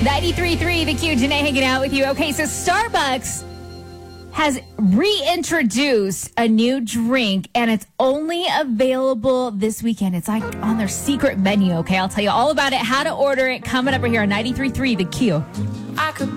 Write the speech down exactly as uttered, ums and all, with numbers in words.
ninety-three point three, The Q, Janae hanging out with you. Okay, so Starbucks has reintroduced a new drink, and it's only available this weekend. It's like on their secret menu, okay? I'll tell you all about it, how to order it, coming up right here on ninety-three point three, The Q. I could